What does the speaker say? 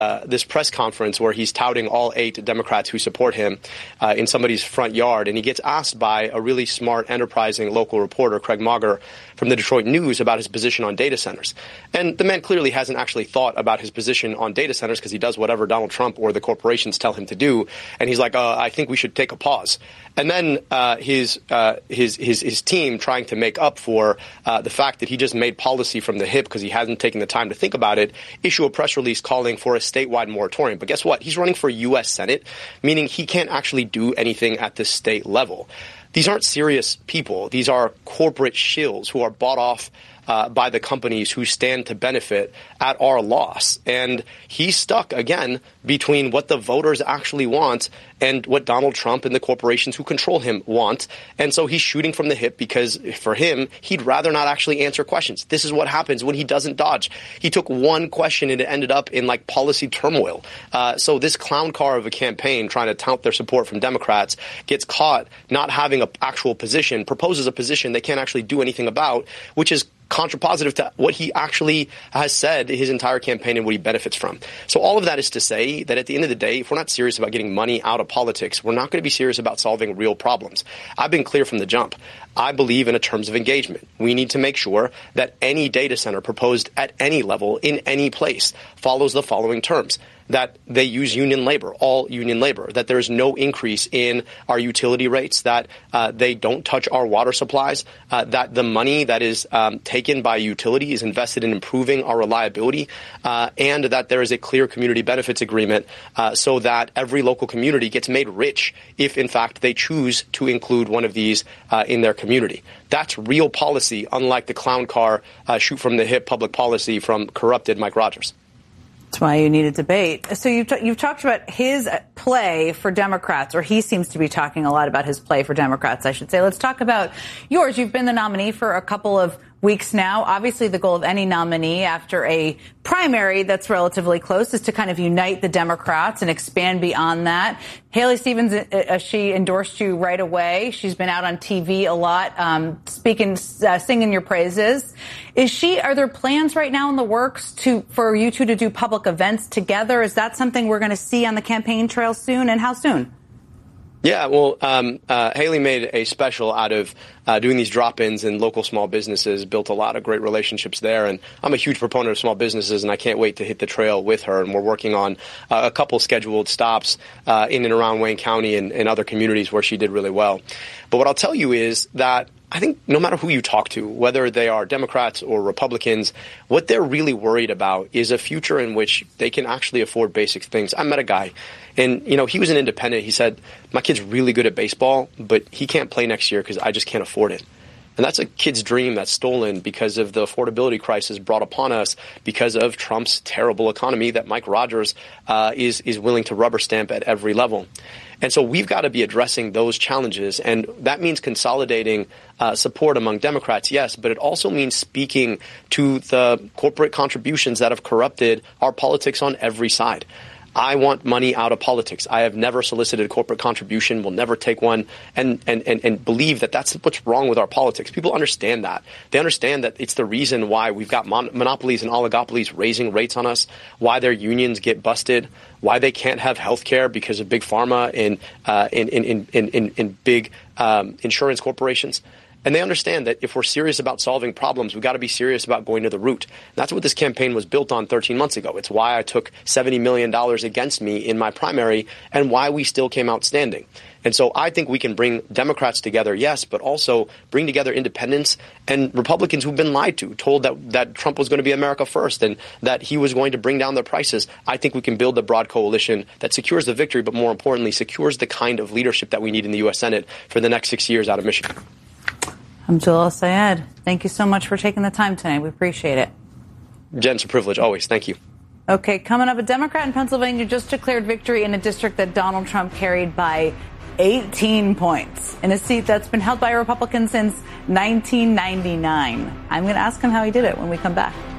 this press conference where he's touting all 8 Democrats who support him in somebody's front yard. And he gets asked by a really smart, enterprising local reporter, Craig Mauger, from the Detroit News about his position on data centers. And the man clearly hasn't actually thought about his position on data centers because he does whatever Donald Trump or the corporations tell him to do. And he's like, I think we should take a pause. And then his team, trying to make up for the fact that he just made policy from the hip because he hasn't taken the time to think about it, issue a press release calling for a statewide moratorium. But guess what? He's running for U.S. Senate, meaning he can't actually do anything at the state level. These aren't serious people. These are corporate shills who are bought off by the companies who stand to benefit at our loss. And he's stuck, again, between what the voters actually want and what Donald Trump and the corporations who control him want. And so he's shooting from the hip because, for him, he'd rather not actually answer questions. This is what happens when he doesn't dodge. He took one question and it ended up in, policy turmoil. So this clown car of a campaign trying to tout their support from Democrats gets caught not having an actual position, proposes a position they can't actually do anything about, which is contrapositive to what he actually has said his entire campaign and what he benefits from. So all of that is to say that at the end of the day, if we're not serious about getting money out of politics, we're not going to be serious about solving real problems. I've been clear from the jump. I believe in a terms of engagement. We need to make sure that any data center proposed at any level in any place follows the following terms: that they use union labor, all union labor, that there is no increase in our utility rates, that they don't touch our water supplies, that the money that is taken by utility is invested in improving our reliability, and that there is a clear community benefits agreement so that every local community gets made rich if, in fact, they choose to include one of these in their community. That's real policy, unlike the clown car shoot from the hip public policy from corrupted Mike Rogers. That's why you need a debate. So you've talked about his play for Democrats, or he seems to be talking a lot about his play for Democrats, I should say. Let's talk about yours. You've been the nominee for a couple of weeks now. Obviously, the goal of any nominee after a primary that's relatively close is to kind of unite the Democrats and expand beyond that. Haley Stevens, she endorsed you right away. She's been out on TV a lot, singing your praises. Are there plans right now in the works for you two to do public events together? Is that something we're going to see on the campaign trail soon, and how soon? Yeah, well, Haley made a special out of doing these drop-ins in local small businesses, built a lot of great relationships there. And I'm a huge proponent of small businesses, and I can't wait to hit the trail with her. And we're working on a couple scheduled stops in and around Wayne County and other communities where she did really well. But what I'll tell you is that I think no matter who you talk to, whether they are Democrats or Republicans, what they're really worried about is a future in which they can actually afford basic things. I met a guy, and, he was an independent. He said, my kid's really good at baseball, but he can't play next year because I just can't afford it. And that's a kid's dream that's stolen because of the affordability crisis brought upon us because of Trump's terrible economy that Mike Rogers is willing to rubber stamp at every level. And so we've got to be addressing those challenges. And that means consolidating support among Democrats, yes, but it also means speaking to the corporate contributions that have corrupted our politics on every side. I want money out of politics. I have never solicited a corporate contribution, will never take one, and believe that that's what's wrong with our politics. People understand that. They understand that it's the reason why we've got monopolies and oligopolies raising rates on us, why their unions get busted, why they can't have health care because of big pharma and big insurance corporations. And they understand that if we're serious about solving problems, we've got to be serious about going to the root. And that's what this campaign was built on 13 months ago. It's why I took $70 million against me in my primary and why we still came out standing. And so I think we can bring Democrats together, yes, but also bring together independents and Republicans who've been lied to, told that Trump was going to be America first and that he was going to bring down their prices. I think we can build a broad coalition that secures the victory, but more importantly, secures the kind of leadership that we need in the U.S. Senate for the next 6 years out of Michigan. Hamdullah Syed, thank you so much for taking the time tonight. We appreciate it. Jen, it's a privilege. Always. Thank you. Okay, coming up, a Democrat in Pennsylvania just declared victory in a district that Donald Trump carried by 18 points in a seat that's been held by a Republican since 1999. I'm going to ask him how he did it when we come back.